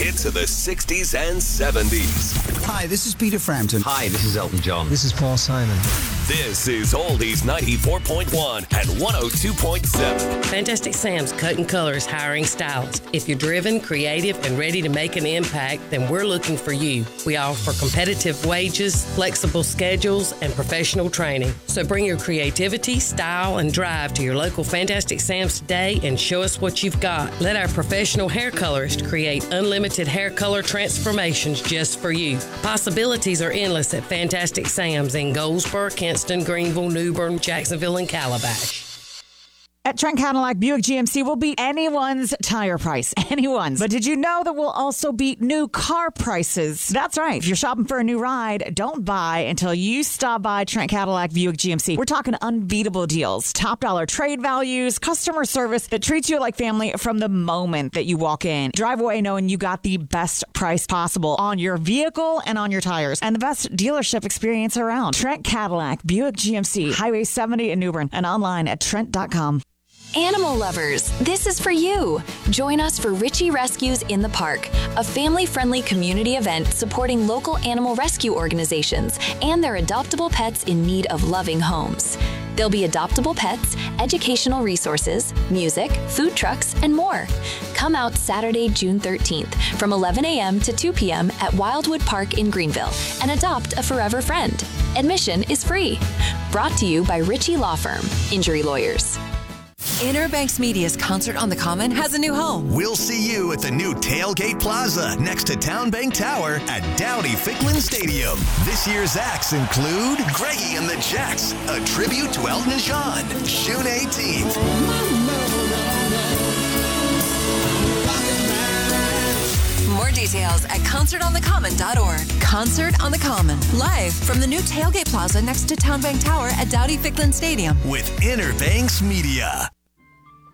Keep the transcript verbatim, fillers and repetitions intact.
hits of the sixties and seventies. Hi, this is Peter Frampton. Hi, this is Elton John. This is Paul Simon. This is Oldies ninety-four point one and one oh two point seven. Fantastic Sam's Cutting Colors Hiring Stylists. If you're driven, creative, and ready to make an impact, then we're looking for you. We offer competitive wages, flexible schedules, and professional training. So bring your creativity, style, and drive to your local Fantastic Sam's today and show us what you've got. Let our professional hair colorist create unlimited hair color transformations just for you. Possibilities are endless at Fantastic Sam's in Goldsboro, Kinston, Greenville, New Bern, Jacksonville, and Calabash. At Trent Cadillac Buick G M C, we'll beat anyone's tire price. Anyone's. But did you know that we'll also beat new car prices? That's right. If you're shopping for a new ride, don't buy until you stop by Trent Cadillac Buick G M C. We're talking unbeatable deals, top dollar trade values, customer service that treats you like family from the moment that you walk in. Drive away knowing you got the best price possible on your vehicle and on your tires, and the best dealership experience around. Trent Cadillac Buick G M C, Highway seventy in New Bern, and online at trent dot com. Animal lovers, this is for you. Join us for Richie Rescues in the Park, a family-friendly community event supporting local animal rescue organizations and their adoptable pets in need of loving homes. There'll be adoptable pets, educational resources, music, food trucks, and more. Come out Saturday, June thirteenth from eleven a.m. to two p.m. at Wildwood Park in Greenville and adopt a forever friend. Admission is free. Brought to you by Ritchie Law Firm, Injury Lawyers. Inner Banks Media's Concert on the Common has a new home. We'll see you at the new Tailgate Plaza next to Town Bank Tower at Dowdy-Ficklin Stadium. This year's acts include Greggy and the Jacks, a tribute to Elton John, June eighteenth. More details at concert on the common dot org. Concert on the Common, live from the new Tailgate Plaza next to Town Bank Tower at Dowdy-Ficklin Stadium. With Inner Banks Media.